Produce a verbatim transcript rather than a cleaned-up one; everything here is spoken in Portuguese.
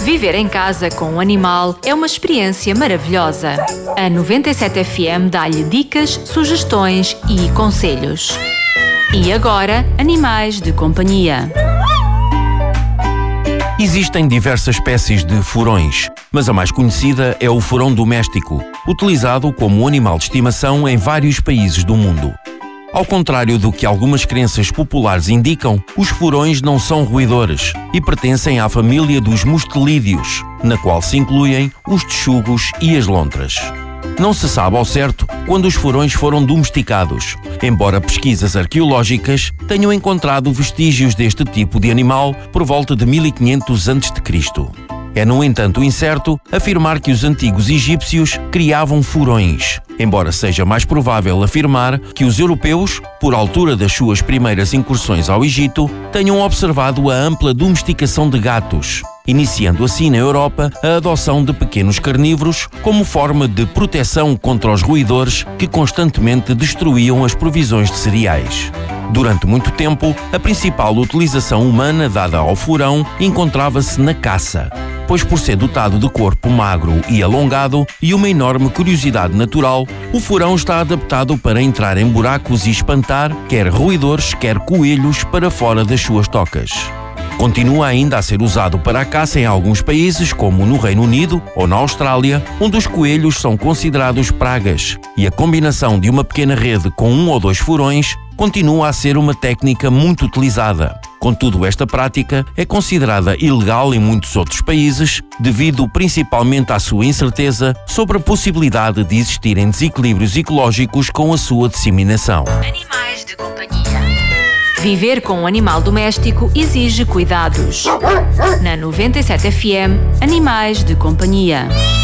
Viver em casa com um animal é uma experiência maravilhosa. A noventa e sete F M dá-lhe dicas, sugestões e conselhos. E agora, animais de companhia. Existem diversas espécies de furões, mas a mais conhecida é o furão doméstico, utilizado como animal de estimação em vários países do mundo. Ao contrário do que algumas crenças populares indicam, os furões não são roedores e pertencem à família dos mustelídeos, na qual se incluem os texugos e as lontras. Não se sabe ao certo quando os furões foram domesticados, embora pesquisas arqueológicas tenham encontrado vestígios deste tipo de animal por volta de mil e quinhentos antes de Cristo. É, no entanto, incerto afirmar que os antigos egípcios criavam furões, embora seja mais provável afirmar que os europeus, por altura das suas primeiras incursões ao Egito, tenham observado a ampla domesticação de gatos, iniciando assim na Europa a adoção de pequenos carnívoros como forma de proteção contra os roedores que constantemente destruíam as provisões de cereais. Durante muito tempo, a principal utilização humana dada ao furão encontrava-se na caça, pois por ser dotado de corpo magro e alongado e uma enorme curiosidade natural, o furão está adaptado para entrar em buracos e espantar quer roedores, quer coelhos para fora das suas tocas. Continua ainda a ser usado para a caça em alguns países, como no Reino Unido ou na Austrália, onde os coelhos são considerados pragas, e a combinação de uma pequena rede com um ou dois furões continua a ser uma técnica muito utilizada. Contudo, esta prática é considerada ilegal em muitos outros países, devido principalmente à sua incerteza sobre a possibilidade de existirem desequilíbrios ecológicos com a sua disseminação. Animais de companhia. Viver com um animal doméstico exige cuidados. Na noventa e sete F M, Animais de companhia.